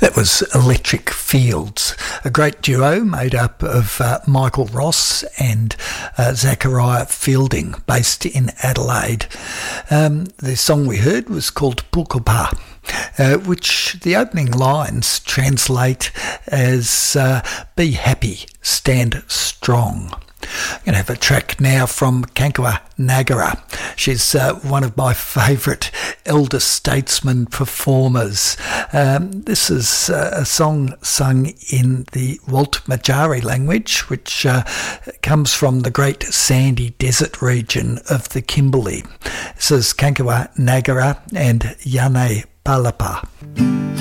That was Electric Fields, a great duo made up of Michael Ross and Zachariah Fielding, based in Adelaide. The song we heard was called Pukapa, which the opening lines translate as be happy, stand strong. I'm going to have a track now from Kankwa Nagara. She's one of my favourite elder statesman performers. This is a song sung in the Walt Majari language, which comes from the great sandy desert region of the Kimberley. This is Kankwa Nagara and Yane Palapa.